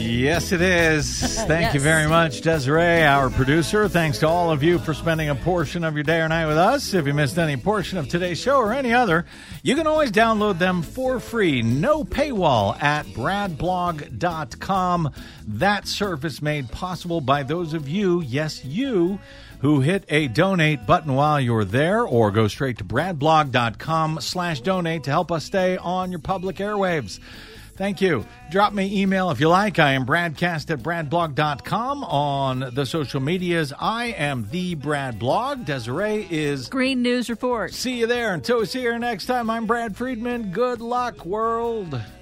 Yes, it is. Thank you Yes. very much, Desiree, our producer. Thanks to all of you for spending a portion of your day or night with us. If you missed any portion of today's show or any other, you can always download them for free, no paywall, at bradblog.com. That service made possible by those of you, yes, you, who hit a donate button while you're there, or go straight to bradblog.com/donate to help us stay on your public airwaves. Thank you. Drop me email if you like. I am bradcast@bradblog.com. On the social medias, I am the Brad Blog. Desiree is Green News Report. See you there. Until we see you next time, I'm Brad Friedman. Good luck, world.